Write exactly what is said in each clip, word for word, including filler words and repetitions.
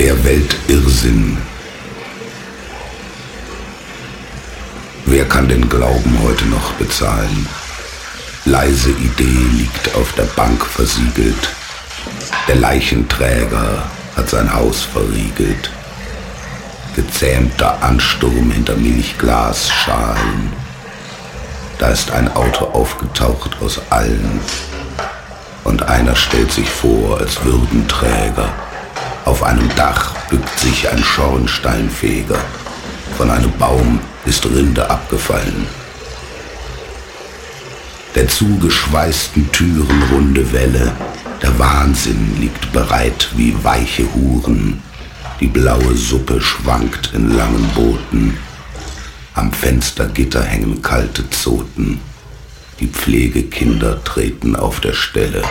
Der Weltirrsinn. Wer kann den Glauben heute noch bezahlen? Leise Idee liegt auf der Bank versiegelt. Der Leichenträger hat sein Haus verriegelt. Gezähmter Ansturm hinter Milchglasschalen. Da ist ein Auto aufgetaucht aus allen. Und einer stellt sich vor als Würdenträger. Auf einem Dach bückt sich ein Schornsteinfeger. Von einem Baum ist Rinde abgefallen. Der zugeschweißten Türen runde Welle, der Wahnsinn liegt bereit wie weiche Huren. Die blaue Suppe schwankt in langen Booten. Am Fenstergitter hängen kalte Zoten. Die Pflegekinder treten auf der Stelle.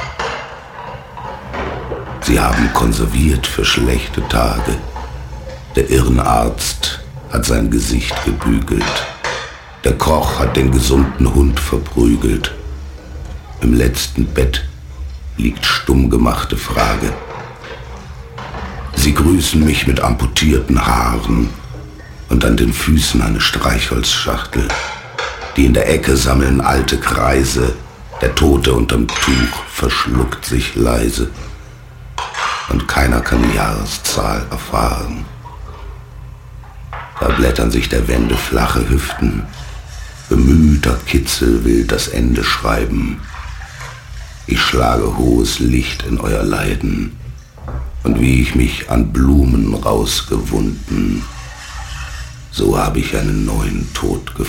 Sie haben konserviert für schlechte Tage. Der Irrenarzt hat sein Gesicht gebügelt. Der Koch hat den gesunden Hund verprügelt. Im letzten Bett liegt stumm gemachte Frage. Sie grüßen mich mit amputierten Haaren und an den Füßen eine Streichholzschachtel. Die in der Ecke sammeln alte Kreise. Der Tote unterm Tuch verschluckt sich leise. Und keiner kann die Jahreszahl erfahren. Da blättern sich der Wände flache Hüften. Bemühter Kitzel will das Ende schreiben. Ich schlage hohes Licht in euer Leiden. Und wie ich mich an Blumen rausgewunden, so habe ich einen neuen Tod gefunden.